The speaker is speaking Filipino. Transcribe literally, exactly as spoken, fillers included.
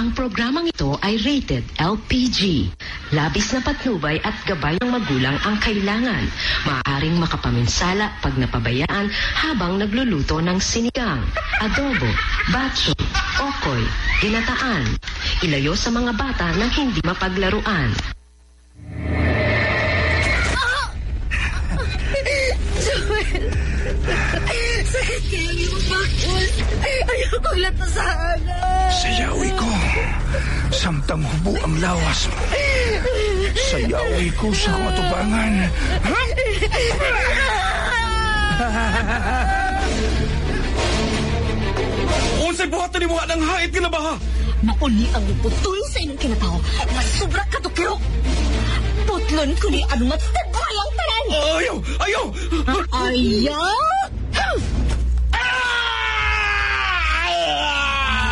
Ang programang ito ay rated L P G. Labis na patnubay at gabay ng magulang ang kailangan. Maaaring makapaminsala pag napabayaan habang nagluluto ng sinigang, adobo, batso, okoy, ginataan. Ilayo sa mga bata na hindi mapaglaruan. Joel! Sakit kaya yung bakul. Ayaw kong latasahan. Sayawi ko. Samtang hubo ang lawas mo. Sayawi ko sa katubangan. Unsay buhatan ni mo ng hait ka na ba ha? Mauni ang putol sa inyong kinataw na sobra katukiro. Putlon ko ni ano matagway ang tanan. Ayaw! Ayaw! Ayaw!